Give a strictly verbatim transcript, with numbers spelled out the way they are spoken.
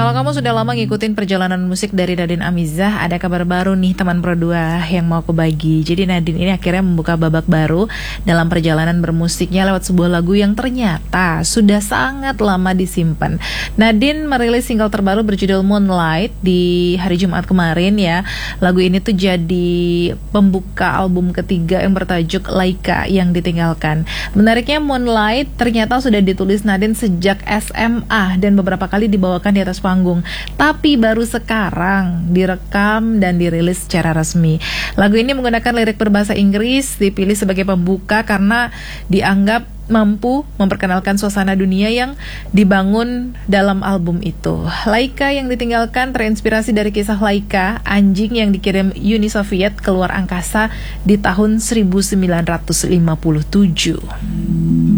Kalau kamu sudah lama ngikutin perjalanan musik dari Nadine Amizah, ada kabar baru nih teman Pro dua yang mau aku bagi. Jadi Nadine ini akhirnya membuka babak baru dalam perjalanan bermusiknya lewat sebuah lagu yang ternyata sudah sangat lama disimpan. Nadine merilis single terbaru berjudul Moonlight di hari Jumat kemarin ya. Lagu ini tuh jadi pembuka album ketiga yang bertajuk Laika yang ditinggalkan. Menariknya Moonlight ternyata sudah ditulis Nadine sejak S M A dan beberapa kali dibawakan di atas panggung, tapi baru sekarang direkam dan dirilis secara resmi. Lagu ini menggunakan lirik berbahasa Inggris, dipilih sebagai pembuka karena dianggap mampu memperkenalkan suasana dunia yang dibangun dalam album itu. Laika yang ditinggalkan terinspirasi dari kisah Laika, anjing yang dikirim Uni Soviet keluar angkasa di tahun seribu sembilan ratus lima puluh tujuh.